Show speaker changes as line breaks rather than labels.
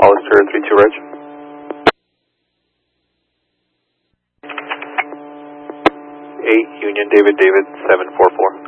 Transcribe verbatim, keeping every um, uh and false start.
Hollister three two Reg. eight Union David David seven four four.